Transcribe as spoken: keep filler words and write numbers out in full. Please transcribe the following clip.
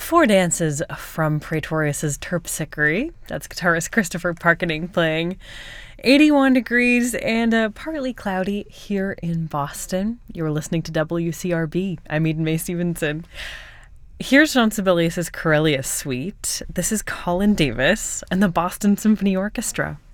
Four dances from Praetorius's Terpsichore. That's guitarist Christopher Parkening playing. eighty-one degrees and uh, partly cloudy here in Boston. You're listening to W C R B. I'm Eden May Stevenson. Here's John Sibelius' Corellius Suite. This is Colin Davis and the Boston Symphony Orchestra.